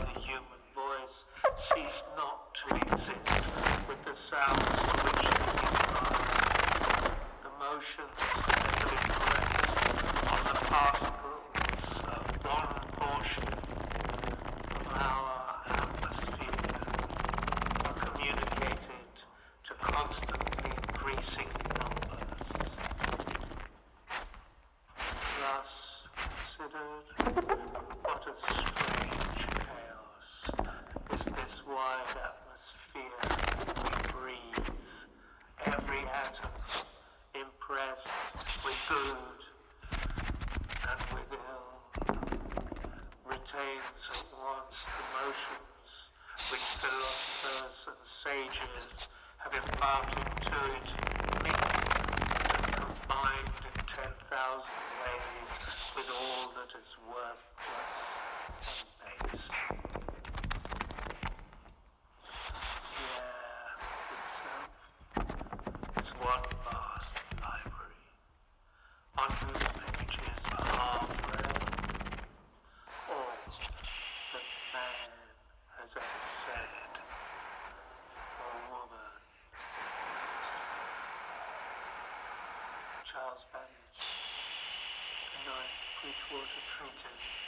the human voice cease not to exist with the sounds to which they give rise. The motions that are impressed on the particles of one portion of our atmosphere are communicated to constantly increasing numbers. Thus considered, what a strange chaos is this wide atmosphere we breathe, every atom impressed with good and with ill, retains at once the motions which philosophers and sages have imparted to it, mixed and combined in 10,000 ways with all that is worthless and base. Yes, itself is one vast library, on whose pages are half-read all that man has ever said, or woman. Charles Babbage, 9th Bridgewater Treatise.